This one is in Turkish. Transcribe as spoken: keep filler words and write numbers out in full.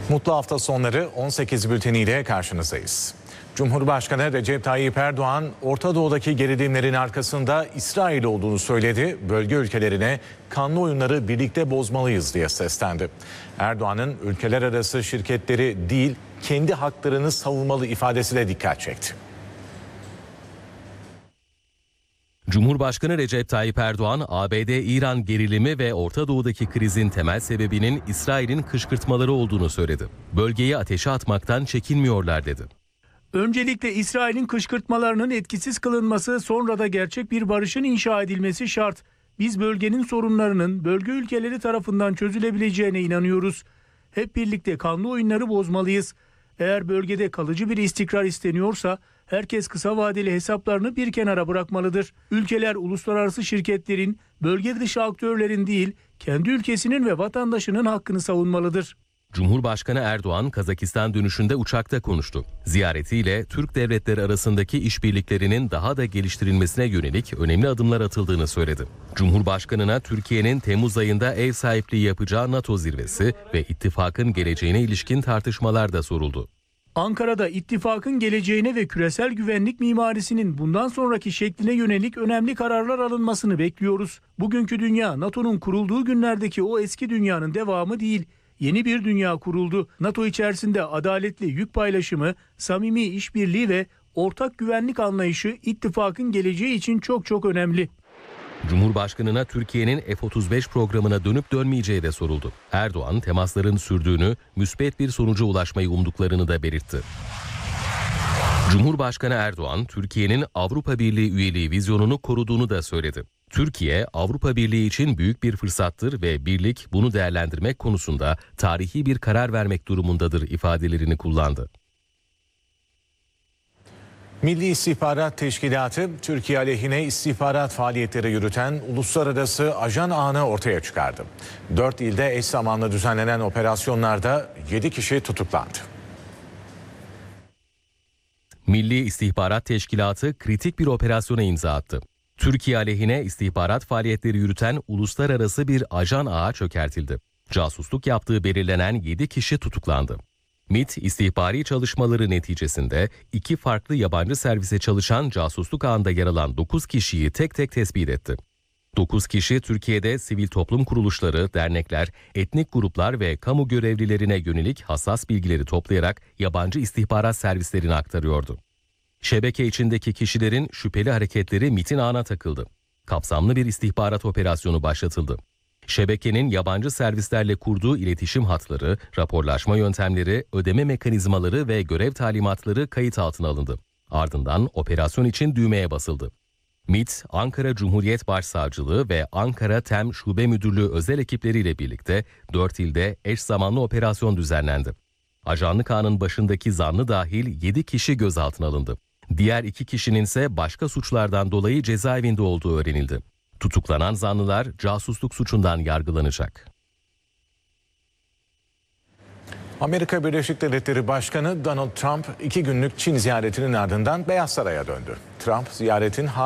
Mutlu hafta sonları on sekiz bülteniyle karşınızdayız. Cumhurbaşkanı Recep Tayyip Erdoğan, Orta Doğu'daki gerilimlerin arkasında İsrail olduğunu söyledi. Bölge ülkelerine kanlı oyunları birlikte bozmalıyız diye seslendi. Erdoğan'ın ülkeler arası şirketleri değil, kendi haklarını savunmalı ifadesiyle dikkat çekti. Cumhurbaşkanı Recep Tayyip Erdoğan, A B D-İran gerilimi ve Orta Doğu'daki krizin temel sebebinin İsrail'in kışkırtmaları olduğunu söyledi. Bölgeyi ateşe atmaktan çekinmiyorlar dedi. Öncelikle İsrail'in kışkırtmalarının etkisiz kılınması, sonra da gerçek bir barışın inşa edilmesi şart. Biz bölgenin sorunlarının bölge ülkeleri tarafından çözülebileceğine inanıyoruz. Hep birlikte kanlı oyunları bozmalıyız. Eğer bölgede kalıcı bir istikrar isteniyorsa herkes kısa vadeli hesaplarını bir kenara bırakmalıdır. Ülkeler uluslararası şirketlerin, bölge dışı aktörlerin değil, kendi ülkesinin ve vatandaşının hakkını savunmalıdır. Cumhurbaşkanı Erdoğan, Kazakistan dönüşünde uçakta konuştu. Ziyaretiyle Türk devletleri arasındaki işbirliklerinin daha da geliştirilmesine yönelik önemli adımlar atıldığını söyledi. Cumhurbaşkanına Türkiye'nin Temmuz ayında ev sahipliği yapacağı NATO zirvesi ve ittifakın geleceğine ilişkin tartışmalar da soruldu. Ankara'da ittifakın geleceğine ve küresel güvenlik mimarisinin bundan sonraki şekline yönelik önemli kararlar alınmasını bekliyoruz. Bugünkü dünya, NATO'nun kurulduğu günlerdeki o eski dünyanın devamı değil. Yeni bir dünya kuruldu. NATO içerisinde adaletli yük paylaşımı, samimi işbirliği ve ortak güvenlik anlayışı ittifakın geleceği için çok çok önemli. Cumhurbaşkanına Türkiye'nin F otuz beş programına dönüp dönmeyeceği de soruldu. Erdoğan, temasların sürdüğünü, müspet bir sonuca ulaşmayı umduklarını da belirtti. Cumhurbaşkanı Erdoğan, Türkiye'nin Avrupa Birliği üyeliği vizyonunu koruduğunu da söyledi. Türkiye, Avrupa Birliği için büyük bir fırsattır ve birlik bunu değerlendirmek konusunda tarihi bir karar vermek durumundadır ifadelerini kullandı. Milli İstihbarat Teşkilatı, Türkiye aleyhine istihbarat faaliyetleri yürüten uluslararası ajan ağını ortaya çıkardı. Dört ilde eş zamanlı düzenlenen operasyonlarda yedi kişi tutuklandı. Milli İstihbarat Teşkilatı kritik bir operasyona imza attı. Türkiye aleyhine istihbarat faaliyetleri yürüten uluslararası bir ajan ağı çökertildi. Casusluk yaptığı belirlenen yedi kişi tutuklandı. MİT, istihbari çalışmaları neticesinde iki farklı yabancı servise çalışan casusluk ağında yer alan dokuz kişiyi tek tek tespit etti. dokuz kişi Türkiye'de sivil toplum kuruluşları, dernekler, etnik gruplar ve kamu görevlilerine yönelik hassas bilgileri toplayarak yabancı istihbarat servislerine aktarıyordu. Şebeke içindeki kişilerin şüpheli hareketleri MİT'in ağına takıldı. Kapsamlı bir istihbarat operasyonu başlatıldı. Şebekenin yabancı servislerle kurduğu iletişim hatları, raporlaşma yöntemleri, ödeme mekanizmaları ve görev talimatları kayıt altına alındı. Ardından operasyon için düğmeye basıldı. MİT, Ankara Cumhuriyet Başsavcılığı ve Ankara Tem Şube Müdürlüğü özel ekipleriyle birlikte dört ilde eş zamanlı operasyon düzenlendi. Ajanlık ağının başındaki zanlı dahil yedi kişi gözaltına alındı. Diğer iki kişinin ise başka suçlardan dolayı cezaevinde olduğu öğrenildi. Tutuklanan zanlılar casusluk suçundan yargılanacak. Amerika Birleşik Devletleri Başkanı Donald Trump iki günlük Çin ziyaretinin ardından Beyaz Saray'a döndü. Trump ziyaretin